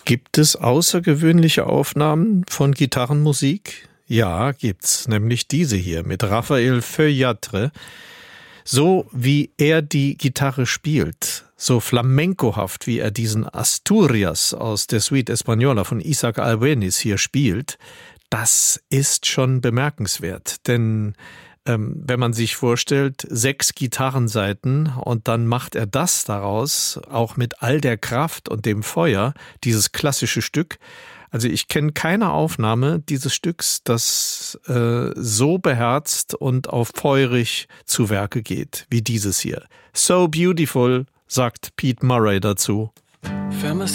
Gibt es außergewöhnliche Aufnahmen von Gitarrenmusik? Ja, gibt's, nämlich diese hier mit Raphael Feuillatre. So wie er die Gitarre spielt, so flamencohaft wie er diesen Asturias aus der Suite Española von Isaac Albéniz hier spielt, das ist schon bemerkenswert, denn wenn man sich vorstellt, 6 Gitarrenseiten und dann macht er das daraus, auch mit all der Kraft und dem Feuer, dieses klassische Stück. Also ich kenne keine Aufnahme dieses Stücks, das so beherzt und auf feurig zu Werke geht, wie dieses hier. So beautiful, sagt Pete Murray dazu. Ferme